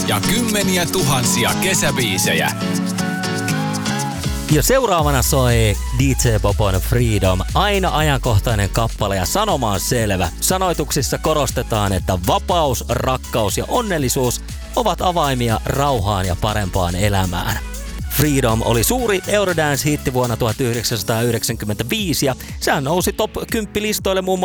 ja kymmeniä tuhansia kesäbiisejä. Ja seuraavana soi DJ Popon Freedom, aina ajankohtainen kappale ja sanoma on selvä. Sanoituksissa korostetaan, että vapaus, rakkaus ja onnellisuus ovat avaimia rauhaan ja parempaan elämään. Freedom oli suuri Eurodance-hitti vuonna 1995 ja sehän nousi top 10 listoille muun